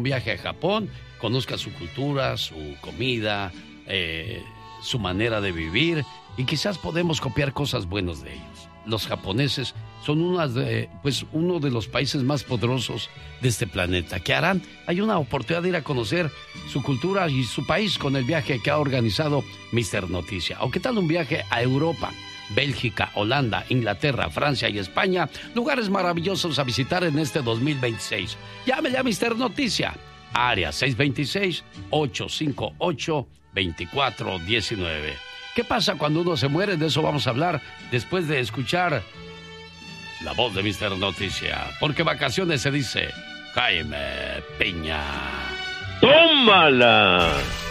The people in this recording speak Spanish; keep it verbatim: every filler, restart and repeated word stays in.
viaje a Japón, conozca su cultura, su comida, eh, su manera de vivir, y quizás podemos copiar cosas buenas de ellos. Los japoneses son unas de, pues, uno de los países más poderosos de este planeta. ¿Qué harán? Hay una oportunidad de ir a conocer su cultura y su país con el viaje que ha organizado mister Noticia. ¿O qué tal un viaje a Europa? Bélgica, Holanda, Inglaterra, Francia y España, lugares maravillosos a visitar en este dos mil veintiséis. Llámele a mister Noticia, área seis dos seis, ocho cinco ocho, dos cuatro uno nueve. ¿Qué pasa cuando uno se muere? De eso vamos a hablar después de escuchar la voz de mister Noticia, porque vacaciones se dice Jaime Piña. ¡Tómala!